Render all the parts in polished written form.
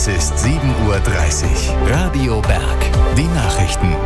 Es ist 7:30 Uhr. Radio Berg. Die Nachrichten.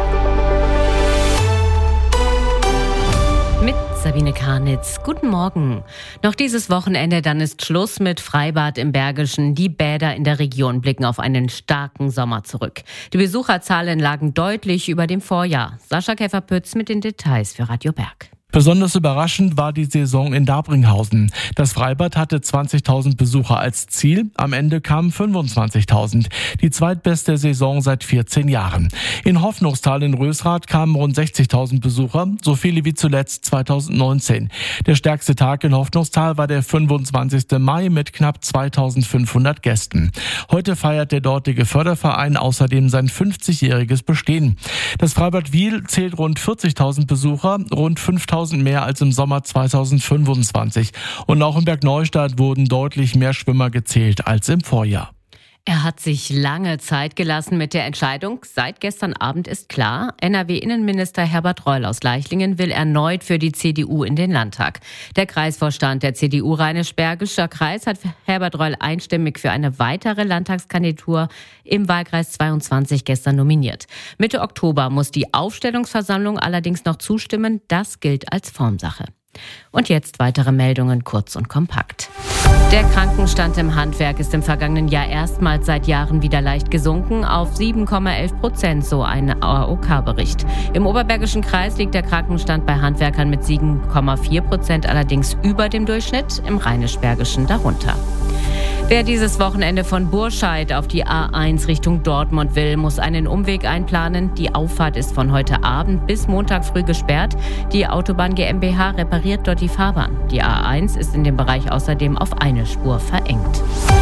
Mit Sabine Karnitz. Guten Morgen. Noch dieses Wochenende, dann ist Schluss mit Freibad im Bergischen. Die Bäder in der Region blicken auf einen starken Sommer zurück. Die Besucherzahlen lagen deutlich über dem Vorjahr. Sascha Käfer-Pütz mit den Details für Radio Berg. Besonders überraschend war die Saison in Dabringhausen. Das Freibad hatte 20.000 Besucher als Ziel. Am Ende kamen 25.000. Die zweitbeste Saison seit 14 Jahren. In Hoffnungstal in Rösrath kamen rund 60.000 Besucher, so viele wie zuletzt 2019. Der stärkste Tag in Hoffnungstal war der 25. Mai mit knapp 2.500 Gästen. Heute feiert der dortige Förderverein außerdem sein 50-jähriges Bestehen. Das Freibad Wiel zählt rund 40.000 Besucher, rund 5.000 mehr als im Sommer 2025. Und auch in Bergneustadt wurden deutlich mehr Schwimmer gezählt als im Vorjahr. Er hat sich lange Zeit gelassen mit der Entscheidung. Seit gestern Abend ist klar, NRW-Innenminister Herbert Reul aus Leichlingen will erneut für die CDU in den Landtag. Der Kreisvorstand der CDU Rheinisch-Bergischer Kreis hat Herbert Reul einstimmig für eine weitere Landtagskandidatur im Wahlkreis 22 gestern nominiert. Mitte Oktober muss die Aufstellungsversammlung allerdings noch zustimmen. Das gilt als Formsache. Und jetzt weitere Meldungen kurz und kompakt. Der Krankenstand im Handwerk ist im vergangenen Jahr erstmals seit Jahren wieder leicht gesunken auf 7,11%, so ein AOK-Bericht. Im Oberbergischen Kreis liegt der Krankenstand bei Handwerkern mit 7,4% allerdings über dem Durchschnitt, im Rheinisch-Bergischen darunter. Wer dieses Wochenende von Burscheid auf die A1 Richtung Dortmund will, muss einen Umweg einplanen. Die Auffahrt ist von heute Abend bis Montag früh gesperrt. Die Autobahn GmbH repariert dort die Fahrbahn. Die A1 ist in dem Bereich außerdem auf eine Spur verengt.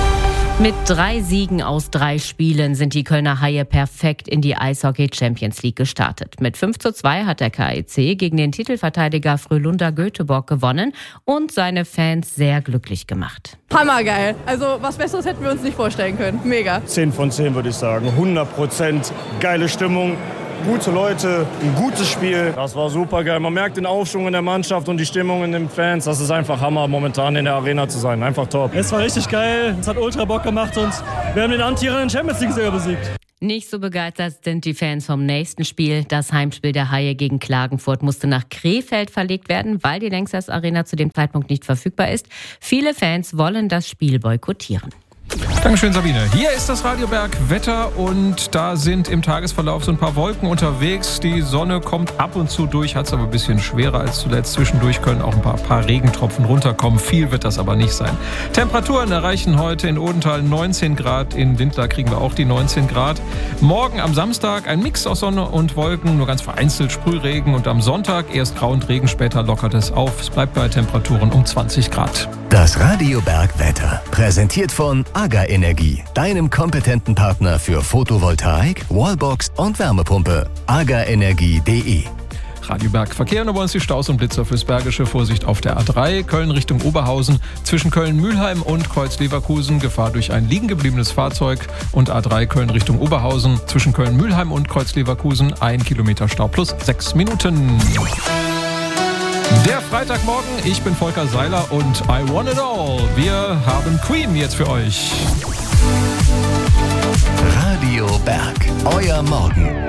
Mit 3 Siegen aus 3 Spielen sind die Kölner Haie perfekt in die Eishockey Champions League gestartet. Mit 5:2 hat der KIC gegen den Titelverteidiger Frölunda Göteborg gewonnen und seine Fans sehr glücklich gemacht. Hammergeil. Also was Besseres hätten wir uns nicht vorstellen können. Mega. 10 von 10 würde ich sagen. 100% geile Stimmung. Gute Leute, ein gutes Spiel. Das war super geil. Man merkt den Aufschwung in der Mannschaft und die Stimmung in den Fans. Das ist einfach Hammer, momentan in der Arena zu sein. Einfach top. Es war richtig geil. Es hat ultra Bock gemacht und wir haben den amtierenden Champions League-Sieger besiegt. Nicht so begeistert sind die Fans vom nächsten Spiel. Das Heimspiel der Haie gegen Klagenfurt musste nach Krefeld verlegt werden, weil die Lanxess Arena zu dem Zeitpunkt nicht verfügbar ist. Viele Fans wollen das Spiel boykottieren. Dankeschön, Sabine. Hier ist das Radio Berg Wetter und da sind im Tagesverlauf so ein paar Wolken unterwegs. Die Sonne kommt ab und zu durch, hat es aber ein bisschen schwerer als zuletzt. Zwischendurch können auch ein paar Regentropfen runterkommen. Viel wird das aber nicht sein. Temperaturen erreichen heute in Odenthal 19 Grad. In Windler kriegen wir auch die 19 Grad. Morgen am Samstag ein Mix aus Sonne und Wolken, nur ganz vereinzelt Sprühregen. Und am Sonntag erst Grau und Regen, später lockert es auf. Es bleibt bei Temperaturen um 20 Grad. Das Radio Berg Wetter. Präsentiert von AGA Energie, deinem kompetenten Partner für Photovoltaik, Wallbox und Wärmepumpe. agaenergie.de. Radio Berg Verkehr, und bei uns die Staus und Blitzer fürs Bergische. Vorsicht auf der A3, Köln Richtung Oberhausen, zwischen Köln-Mühlheim und Kreuz-Leverkusen, Gefahr durch ein liegen gebliebenes Fahrzeug, und A3 Köln Richtung Oberhausen, zwischen Köln-Mühlheim und Kreuz-Leverkusen, 1 Kilometer Stau plus 6 Minuten. Der Freitagmorgen, ich bin Volker Seiler und I Want It All. Wir haben Queen jetzt für euch. Radio Berg, euer Morgen.